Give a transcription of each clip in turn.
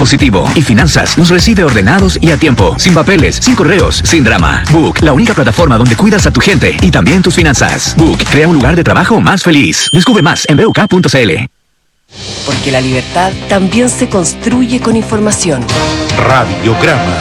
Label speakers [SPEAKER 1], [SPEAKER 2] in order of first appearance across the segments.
[SPEAKER 1] positivo. Y finanzas nos recibe ordenados y a tiempo, sin papeles, sin correos, sin drama. Book, la única plataforma donde cuidas a tu gente y también tus finanzas. Book, crea un lugar de trabajo más feliz. Descubre más en BUK.cl.
[SPEAKER 2] Porque la libertad también se construye con información.
[SPEAKER 3] Radiograma.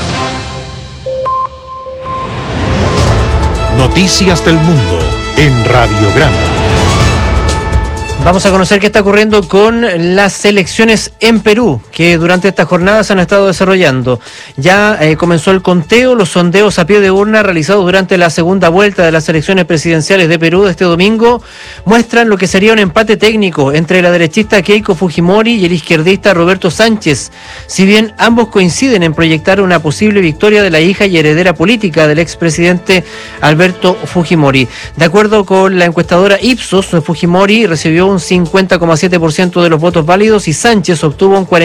[SPEAKER 3] Noticias del mundo en Radiograma.
[SPEAKER 4] Vamos a conocer qué está ocurriendo con las elecciones en Perú, que durante estas jornadas se han estado desarrollando. Ya comenzó el conteo, los sondeos a pie de urna realizados durante la segunda vuelta de las elecciones presidenciales de Perú de este domingo muestran lo que sería un empate técnico entre la derechista Keiko Fujimori y el izquierdista Roberto Sánchez. Si bien ambos coinciden en proyectar una posible victoria de la hija y heredera política del expresidente Alberto Fujimori. De acuerdo con la encuestadora Ipsos, Fujimori recibió un 50,7% de los votos válidos y Sánchez obtuvo un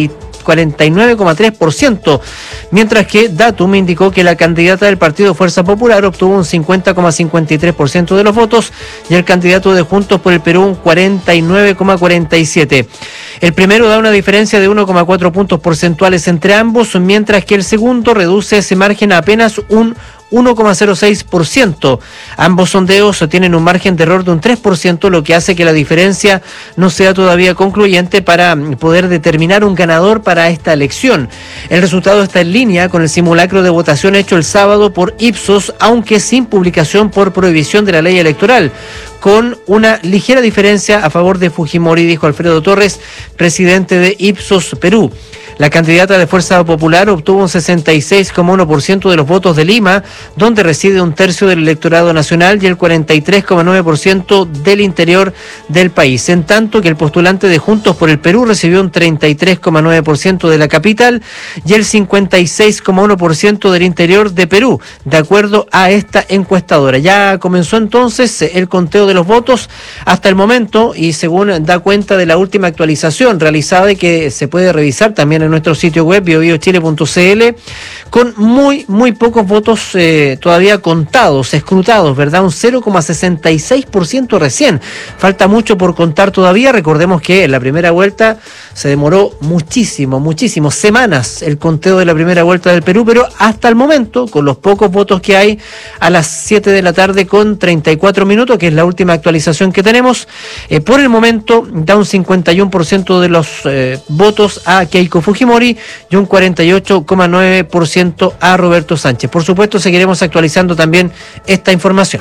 [SPEAKER 4] 49,3%, mientras que Datum indicó que la candidata del partido Fuerza Popular obtuvo un 50,53% de los votos y el candidato de Juntos por el Perú un 49,47%. El primero da una diferencia de 1,4 puntos porcentuales entre ambos, mientras que el segundo reduce ese margen a apenas un 1,06%. Ambos sondeos tienen un margen de error de un 3%, lo que hace que la diferencia no sea todavía concluyente para poder determinar un ganador para esta elección. El resultado está en línea con el simulacro de votación hecho el sábado por Ipsos, aunque sin publicación por prohibición de la ley electoral, con una ligera diferencia a favor de Fujimori, dijo Alfredo Torres, presidente de Ipsos Perú. La candidata de Fuerza Popular obtuvo un 66,1% de los votos de Lima, donde reside un tercio del electorado nacional, y el 43,9% del interior del país. En tanto que el postulante de Juntos por el Perú recibió un 33,9% de la capital y el 56,1% del interior de Perú, de acuerdo a esta encuestadora. Ya comenzó entonces el conteo de los votos hasta el momento, y según da cuenta de la última actualización realizada y que se puede revisar también en nuestro sitio web biobiochile.cl, con muy pocos votos todavía contados, escrutados, ¿verdad? Un 0,66% recién. Falta mucho por contar todavía. Recordemos que en la primera vuelta se demoró muchísimo, semanas el conteo de la primera vuelta del Perú, pero hasta el momento, con los pocos votos que hay, a las 7 de la tarde con 34 minutos, que es la última actualización que tenemos, por el momento da un 51% de los votos a Keiko Fujimori y un 48,9% a Roberto Sánchez. Por supuesto, seguiremos actualizando también esta información.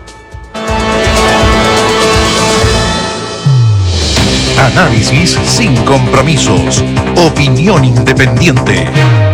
[SPEAKER 3] Análisis sin compromisos. Opinión independiente.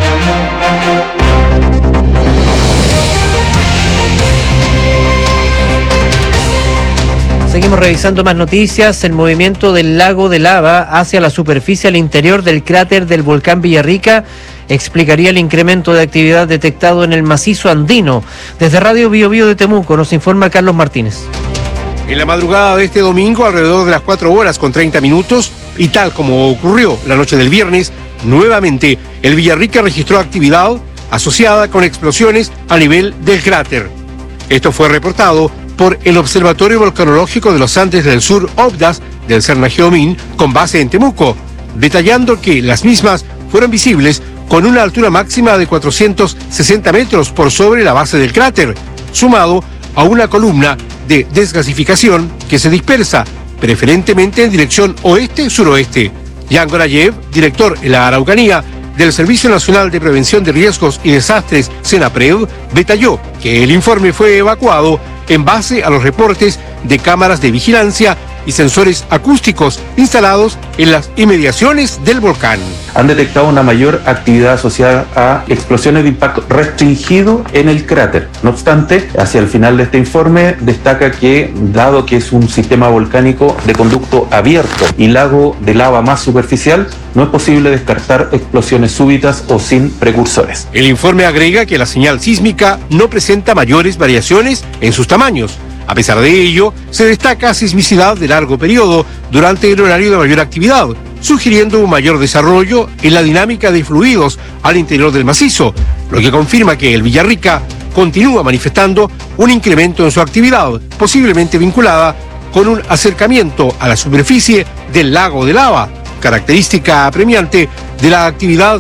[SPEAKER 4] Seguimos revisando más noticias. El movimiento del lago de lava hacia la superficie al interior del cráter del volcán Villarrica explicaría el incremento de actividad detectado en el macizo andino. Desde Radio Bio Bio de Temuco nos informa Carlos Martínez.
[SPEAKER 5] En la madrugada de este domingo, alrededor de las 4:30, y tal como ocurrió la noche del viernes, nuevamente el Villarrica registró actividad asociada con explosiones a nivel del cráter. Esto fue reportado por el Observatorio Volcanológico de los Andes del Sur, OVDAS, del CERNA-GEOMIN, con base en Temuco, detallando que las mismas fueron visibles con una altura máxima de 460 metros por sobre la base del cráter, sumado a una columna de desgasificación que se dispersa preferentemente en dirección oeste-suroeste. Jan Gorayev, director en la Araucanía del Servicio Nacional de Prevención de Riesgos y Desastres, SENAPRED, detalló que el informe fue evacuado en base a los reportes de cámaras de vigilancia y sensores acústicos instalados en las inmediaciones del volcán.
[SPEAKER 6] Han detectado una mayor actividad asociada a explosiones de impacto restringido en el cráter. No obstante, hacia el final de este informe destaca que, dado que es un sistema volcánico de conducto abierto y lago de lava más superficial, no es posible descartar explosiones súbitas o sin precursores.
[SPEAKER 5] El informe agrega que la señal sísmica no presenta mayores variaciones en sus tamaños. A pesar de ello, se destaca sismicidad de largo periodo durante el horario de mayor actividad, sugiriendo un mayor desarrollo en la dinámica de fluidos al interior del macizo, lo que confirma que el Villarrica continúa manifestando un incremento en su actividad, posiblemente vinculada con un acercamiento a la superficie del lago de lava, característica apremiante de la actividad